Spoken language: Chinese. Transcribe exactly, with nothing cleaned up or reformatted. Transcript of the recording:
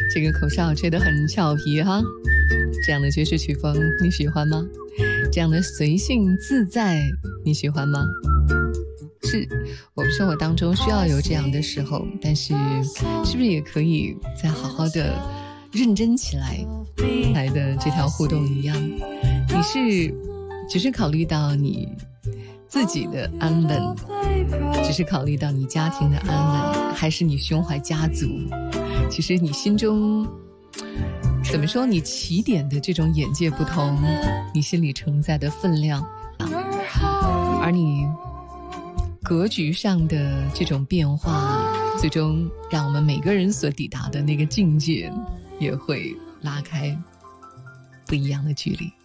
这个口哨吹得很俏皮哈，这样的爵士曲风你喜欢吗？这样的随性自在你喜欢吗？是我们生活当中需要有这样的时候，但是是不是也可以再好好的认真起来来的这条互动一样，你是只是考虑到你自己的安稳，只是考虑到你家庭的安稳，还是你胸怀家族？其实你心中怎么说，你起点的这种眼界不同，你心里承载的分量而你格局上的这种变化，最终让我们每个人所抵达的那个境界也会拉开不一样的距离。